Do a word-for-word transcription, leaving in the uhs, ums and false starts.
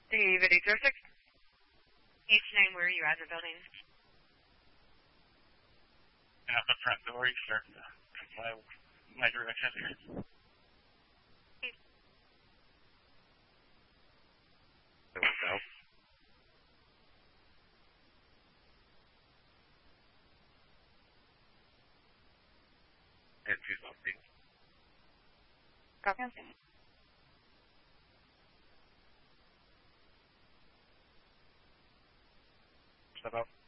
David eight zero six. eight nine, where are you at in the building? At the front door, you start to comply with my direction here. South. And two something. Copy. Step out.